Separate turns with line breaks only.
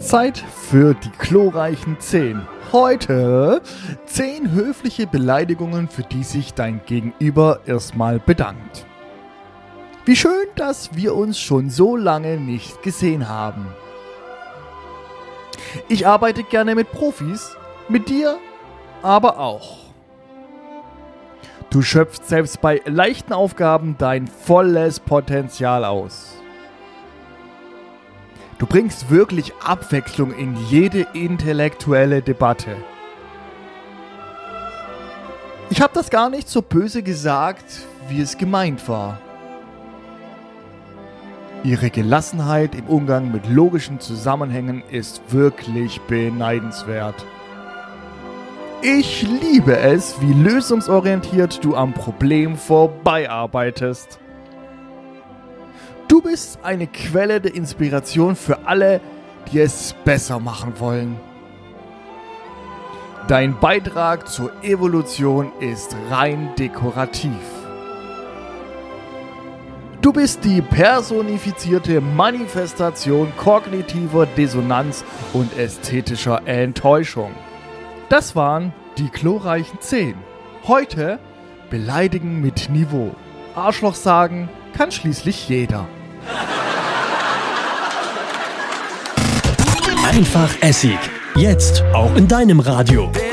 Zeit für die glorreichen 10. Heute 10 höfliche Beleidigungen, für die sich dein Gegenüber erstmal bedankt. Wie schön, dass wir uns schon so lange nicht gesehen haben. Ich arbeite gerne mit Profis, mit dir aber auch. Du schöpfst selbst bei leichten Aufgaben dein volles Potenzial aus. Du bringst wirklich Abwechslung in jede intellektuelle Debatte. Ich habe das gar nicht so böse gesagt, wie es gemeint war. Ihre Gelassenheit im Umgang mit logischen Zusammenhängen ist wirklich beneidenswert. Ich liebe es, wie lösungsorientiert du am Problem vorbeiarbeitest. Du bist eine Quelle der Inspiration für alle, die es besser machen wollen. Dein Beitrag zur Evolution ist rein dekorativ. Du bist die personifizierte Manifestation kognitiver Dissonanz und ästhetischer Enttäuschung. Das waren die glorreichen 10. Heute beleidigen mit Niveau. Arschloch sagen kann schließlich jeder.
Einfach Essig. Jetzt auch in deinem Radio.